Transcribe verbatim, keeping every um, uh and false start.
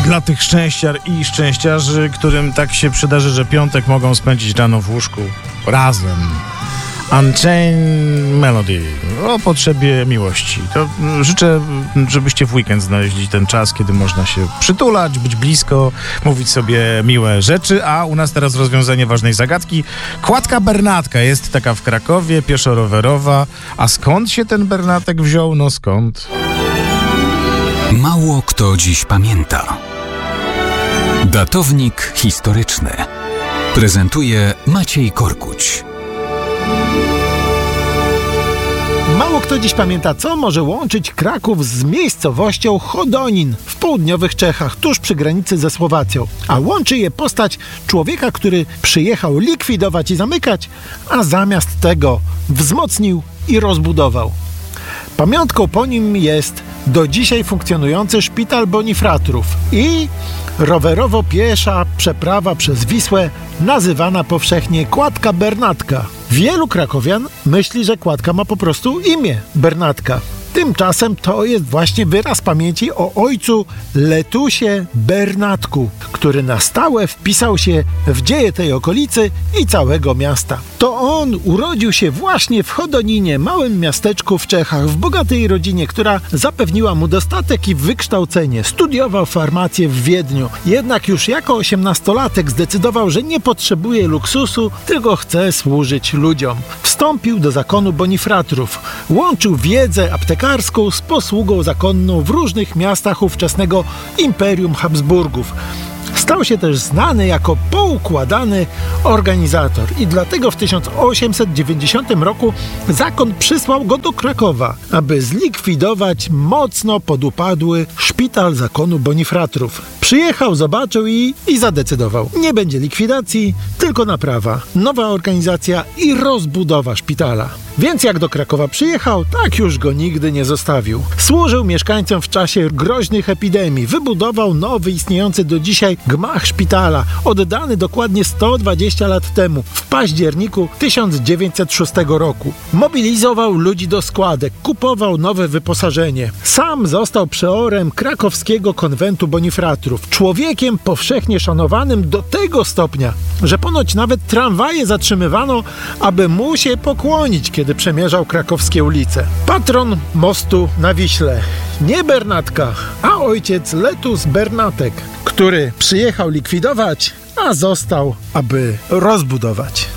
Dla tych szczęściar i szczęściarzy, którym tak się przydarzy, że piątek mogą spędzić rano w łóżku razem. Unchained Melody o potrzebie miłości. To życzę, żebyście w weekend znaleźli ten czas, kiedy można się przytulać, być blisko, mówić sobie miłe rzeczy, a u nas teraz rozwiązanie ważnej zagadki. Kładka Bernatka jest taka w Krakowie, pieszo-rowerowa. A skąd się ten Bernatek wziął? No skąd? Mało kto dziś pamięta. Datownik historyczny prezentuje Maciej Korkuć. Mało kto dziś pamięta, co może łączyć Kraków z miejscowością Hodonin w południowych Czechach, tuż przy granicy ze Słowacją. A łączy je postać człowieka, który przyjechał likwidować i zamykać, a zamiast tego wzmocnił i rozbudował. Pamiątką po nim jest do dzisiaj funkcjonujący szpital Bonifratrów i rowerowo-piesza przeprawa przez Wisłę nazywana powszechnie Kładka Bernatka. Wielu krakowian myśli, że Kładka ma po prostu imię Bernatka. Tymczasem to jest właśnie wyraz pamięci o ojcu Letusie Bernatku, który na stałe wpisał się w dzieje tej okolicy i całego miasta. To on urodził się właśnie w Hodoninie, małym miasteczku w Czechach, w bogatej rodzinie, która zapewniła mu dostatek i wykształcenie. Studiował farmację w Wiedniu, jednak już jako osiemnastolatek zdecydował, że nie potrzebuje luksusu, tylko chce służyć ludziom. Wstąpił do zakonu Bonifratrów, łączył wiedzę aptekarską z posługą zakonną w różnych miastach ówczesnego Imperium Habsburgów. Stał się też znany jako poukładany organizator i dlatego w tysiąc osiemset dziewięćdziesiątym roku zakon przysłał go do Krakowa, aby zlikwidować mocno podupadły szpital zakonu Bonifratrów. Przyjechał, zobaczył i, i zadecydował. Nie będzie likwidacji, tylko naprawa, nowa organizacja i rozbudowa szpitala. Więc jak do Krakowa przyjechał, tak już go nigdy nie zostawił. Służył mieszkańcom w czasie groźnych epidemii, wybudował nowy, istniejący do dzisiaj gmach szpitala, oddany dokładnie sto dwadzieścia lat temu, w październiku tysiąc dziewięćset szóstego roku. Mobilizował ludzi do składek, kupował nowe wyposażenie. Sam został przeorem krakowskiego konwentu Bonifratrów, człowiekiem powszechnie szanowanym do tego stopnia, że ponoć nawet tramwaje zatrzymywano, aby mu się pokłonić, kiedy przemierzał krakowskie ulice. Patron mostu na Wiśle. Nie Bernatka, a ojciec Letus Bernatek, który przyjechał likwidować, a został, aby rozbudować.